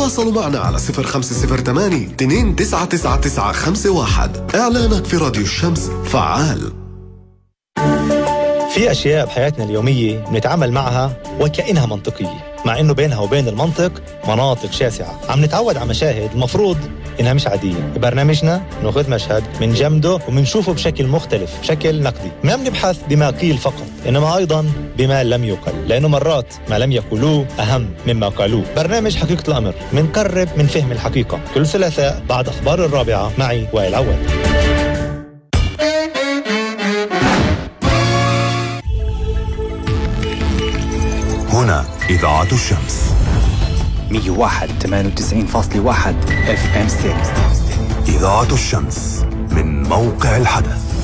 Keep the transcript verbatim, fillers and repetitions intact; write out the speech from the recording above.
تواصلوا معنا على صفر خمسة صفر ثمانية اثنين تسعة تسعة تسعة خمسة واحد. إعلانك في راديو الشمس فعال. في أشياء بحياتنا اليومية بنتعامل معها وكأنها منطقية، مع إنه بينها وبين المنطق مناطق شاسعة. عم نتعود على مشاهد المفروض إنها مش عادية. ببرنامجنا نأخذ مشهد من جمده ومنشوفه بشكل مختلف، بشكل نقدي. ما بنبحث بما قيل فقط، إنما أيضا بما لم يقل، لأنه مرات ما لم يقولوه أهم مما قالوه. برنامج حقيقة الأمر منقرب من فهم الحقيقة، كل ثلاثاء بعد أخبار الرابعة معي وائل عواد. هنا إذاعة الشمس مية وواحد ثمانية وتسعين فاصلة واحد اف ام ستة. إذاعة الشمس من موقع الحدث.